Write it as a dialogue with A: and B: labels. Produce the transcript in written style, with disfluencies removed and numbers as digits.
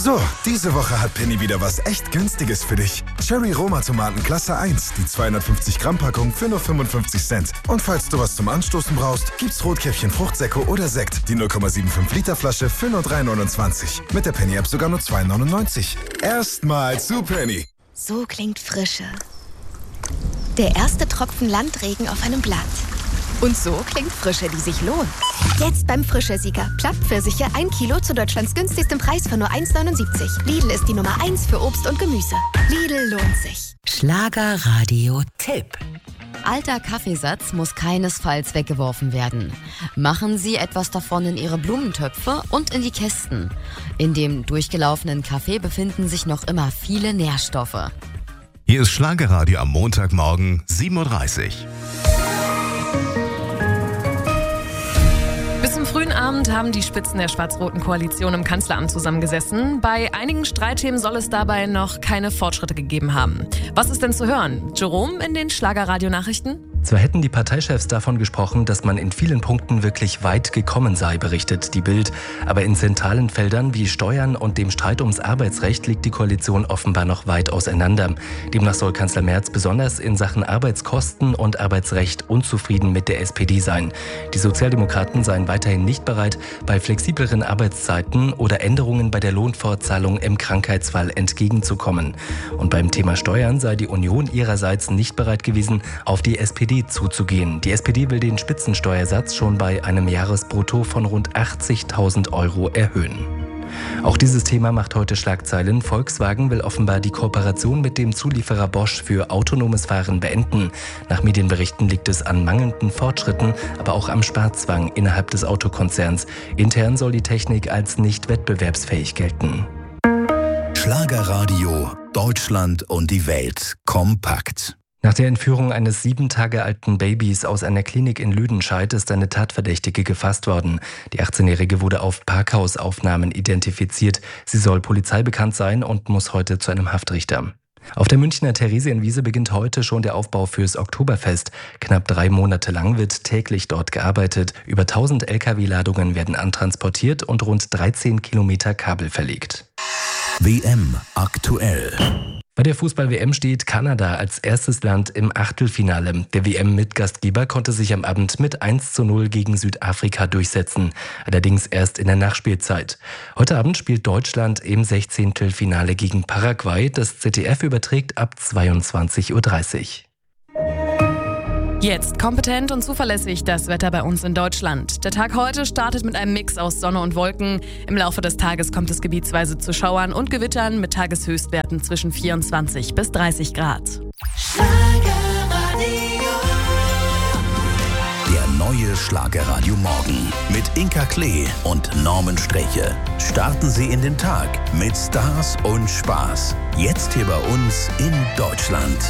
A: So, diese Woche hat Penny wieder was echt Günstiges für dich. Cherry Roma Tomaten Klasse 1, die 250 Gramm Packung für nur 55 Cent. Und falls du was zum Anstoßen brauchst, gibt's Rotkäppchen Fruchtsäcke oder Sekt, die 0,75 Liter Flasche für nur 3,29. Mit der Penny App sogar nur 2,99. Erstmal zu Penny.
B: So klingt Frische. Der erste Tropfen Landregen auf einem Blatt. Und so klingt Frische, die sich lohnt. Jetzt beim Frische-Sieger. Plattpfirsiche 1 Kilo zu Deutschlands günstigstem Preis von nur 1,79. Lidl ist die Nummer 1 für Obst und Gemüse. Lidl lohnt sich.
C: Schlagerradio-Tipp.
D: Alter Kaffeesatz muss keinesfalls weggeworfen werden. Machen Sie etwas davon in Ihre Blumentöpfe und in die Kästen. In dem durchgelaufenen Kaffee befinden sich noch immer viele Nährstoffe.
E: Hier ist Schlagerradio am Montagmorgen 7.30 Uhr.
F: Bis zum frühen Abend haben die Spitzen der schwarz-roten Koalition im Kanzleramt zusammengesessen. Bei einigen Streitthemen soll es dabei noch keine Fortschritte gegeben haben. Was ist denn zu hören? Jerome in den Schlagerradio-Nachrichten?
G: Zwar hätten die Parteichefs davon gesprochen, dass man in vielen Punkten wirklich weit gekommen sei, berichtet die Bild. Aber in zentralen Feldern wie Steuern und dem Streit ums Arbeitsrecht liegt die Koalition offenbar noch weit auseinander. Demnach soll Kanzler Merz besonders in Sachen Arbeitskosten und Arbeitsrecht unzufrieden mit der SPD sein. Die Sozialdemokraten seien weiterhin nicht bereit, bei flexibleren Arbeitszeiten oder Änderungen bei der Lohnfortzahlung im Krankheitsfall entgegenzukommen. Und beim Thema Steuern sei die Union ihrerseits nicht bereit gewesen, auf die SPD zuzugehen. Die SPD will den Spitzensteuersatz schon bei einem Jahresbrutto von rund 80.000 € erhöhen. Auch dieses Thema macht heute Schlagzeilen. Volkswagen will offenbar die Kooperation mit dem Zulieferer Bosch für autonomes Fahren beenden. Nach Medienberichten liegt es an mangelnden Fortschritten, aber auch am Sparzwang innerhalb des Autokonzerns. Intern soll die Technik als nicht wettbewerbsfähig gelten.
C: Schlagerradio, Deutschland und die Welt kompakt.
G: Nach der Entführung eines 7 Tage alten Babys aus einer Klinik in Lüdenscheid ist eine Tatverdächtige gefasst worden. Die 18-Jährige wurde auf Parkhausaufnahmen identifiziert. Sie soll polizeibekannt sein und muss heute zu einem Haftrichter. Auf der Münchner Theresienwiese beginnt heute schon der Aufbau fürs Oktoberfest. Knapp 3 Monate lang wird täglich dort gearbeitet. Über 1000 Lkw-Ladungen werden antransportiert und rund 13 Kilometer Kabel verlegt.
C: WM aktuell.
G: Bei der Fußball-WM steht Kanada als erstes Land im Achtelfinale. Der WM-Mitgastgeber konnte sich am Abend mit 1:0 gegen Südafrika durchsetzen. Allerdings erst in der Nachspielzeit. Heute Abend spielt Deutschland im 16. Finale gegen Paraguay. Das ZDF überträgt ab 22:30 Uhr.
F: Jetzt kompetent und zuverlässig das Wetter bei uns in Deutschland. Der Tag heute startet mit einem Mix aus Sonne und Wolken. Im Laufe des Tages kommt es gebietsweise zu Schauern und Gewittern mit Tageshöchstwerten zwischen 24 bis 30 Grad.
C: Der neue Schlagerradio Morgen mit Inka Klee und Norman Streche. Starten Sie in den Tag mit Stars und Spaß. Jetzt hier bei uns in Deutschland.